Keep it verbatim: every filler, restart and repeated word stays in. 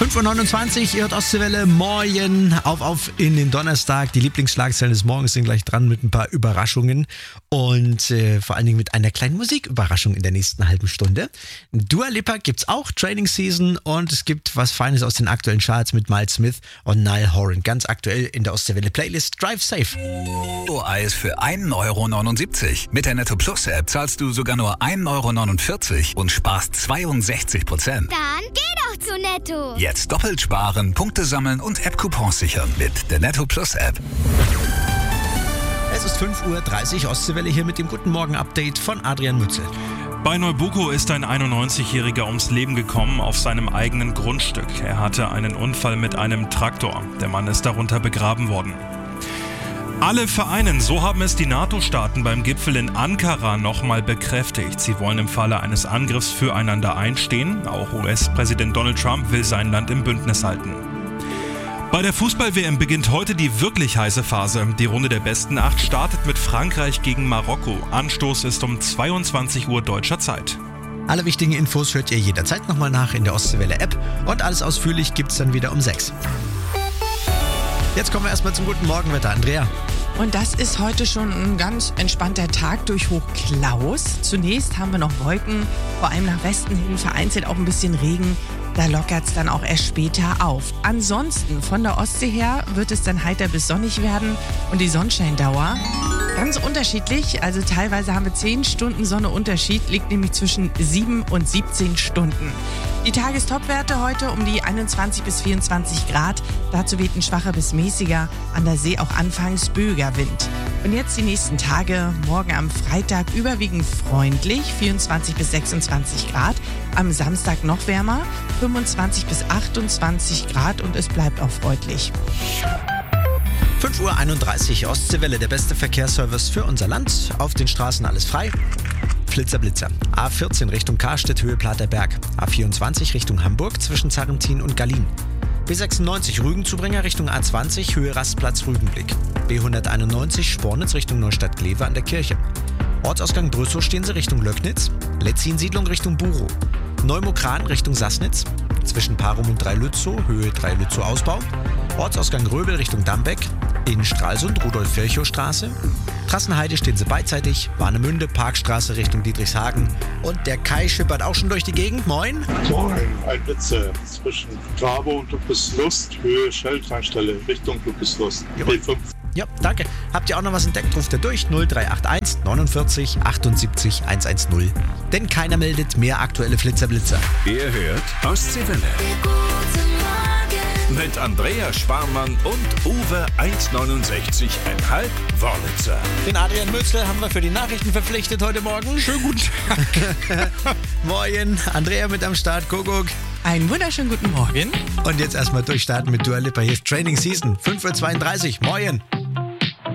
fünf Uhr neunundzwanzig, ihr hört Ostseewelle, morgen auf, auf in den Donnerstag. Die Lieblingsschlagzeilen des Morgens sind gleich dran mit ein paar Überraschungen und äh, vor allen Dingen mit einer kleinen Musiküberraschung in der nächsten halben Stunde. Dua Lipa gibt's auch, Training Season, und es gibt was Feines aus den aktuellen Charts mit Miles Smith und Niall Horan. Ganz aktuell in der Ostseewelle Playlist Drive Safe. Eis für ein Euro neunundsiebzig. Mit der Netto Plus App zahlst du sogar nur ein Euro neunundvierzig und sparst zweiundsechzig Prozent. Dann geh doch zu Netto. Jetzt doppelt sparen, Punkte sammeln und App-Coupons sichern mit der Netto Plus App. Es ist fünf Uhr dreißig, Ostseewelle hier mit dem Guten Morgen-Update von Adrian Mützel. Bei Neubuko ist ein einundneunzigjähriger ums Leben gekommen auf seinem eigenen Grundstück. Er hatte einen Unfall mit einem Traktor. Der Mann ist darunter begraben worden. Alle vereinen, so haben es die NATO-Staaten beim Gipfel in Ankara nochmal bekräftigt. Sie wollen im Falle eines Angriffs füreinander einstehen. Auch U S-Präsident Donald Trump will sein Land im Bündnis halten. Bei der Fußball-W M beginnt heute die wirklich heiße Phase. Die Runde der besten acht startet mit Frankreich gegen Marokko. Anstoß ist um zweiundzwanzig Uhr deutscher Zeit. Alle wichtigen Infos hört ihr jederzeit nochmal nach in der Ostseewelle-App und alles ausführlich gibt's dann wieder um sechs. Jetzt kommen wir erstmal zum guten Morgenwetter. Andrea. Und das ist heute schon ein ganz entspannter Tag durch Hochklaus. Zunächst haben wir noch Wolken, vor allem nach Westen hin vereinzelt auch ein bisschen Regen. Da lockert es dann auch erst später auf. Ansonsten von der Ostsee her wird es dann heiter bis sonnig werden und die Sonnenscheindauer ganz unterschiedlich. Also teilweise haben wir zehn Stunden Sonneunterschied, liegt nämlich zwischen sieben und siebzehn Stunden. Die Tagestopwerte heute um die einundzwanzig bis vierundzwanzig Grad. Dazu weht ein schwacher bis mäßiger, an der See auch anfangs böiger Wind. Und jetzt die nächsten Tage, morgen am Freitag überwiegend freundlich, vierundzwanzig bis sechsundzwanzig Grad. Am Samstag noch wärmer, fünfundzwanzig bis achtundzwanzig Grad und es bleibt auch freundlich. fünf Uhr einunddreißig, Ostseewelle, der beste Verkehrsservice für unser Land. Auf den Straßen alles frei. Flitzer, Blitzer. A vierzehn Richtung Karstedt, Höhe Platerberg. A vierundzwanzig Richtung Hamburg zwischen Zarrentin und Gallien. B sechsundneunzig Rügenzubringer Richtung A zwanzig, Höhe Rastplatz Rügenblick. B hunderteinundneunzig Spornitz Richtung Neustadt-Glewe an der Kirche. Ortsausgang Brüssow stehen sie Richtung Löcknitz. Letzin-Siedlung Richtung Burow. Neumokran Richtung Sassnitz. Zwischen Parum und Dreilützow, Höhe Dreilützow-Ausbau. Ortsausgang Röbel Richtung Dambeck. In Stralsund Rudolf-Virchow-Straße. Trassenheide stehen sie beidseitig. Warnemünde Parkstraße Richtung Dietrichshagen. Und der Kai schippert auch schon durch die Gegend. Moin. Moin, ein Blitze zwischen Grabo und Ludwigslust, Höhe Shell-Tankstelle Richtung Ludwigslust. B fünf. Ja, danke. Habt ihr auch noch was entdeckt, ruft ihr durch null drei acht eins neunundvierzig achtundsiebzig hundertzehn. Denn keiner meldet mehr aktuelle Flitzerblitzer. Ihr hört Ostseewelle. Mit Andrea Schwarmann und Uwe eins neunundsechzig Komma fünf Wörlitzer. Den Adrian Mützel haben wir für die Nachrichten verpflichtet heute Morgen. Schönen guten Tag. Moin, Andrea mit am Start, Kuckuck. Einen wunderschönen guten Morgen. Und jetzt erstmal durchstarten mit Dua Lipa. Hier ist Training Season, fünf Uhr zweiunddreißig. Moin.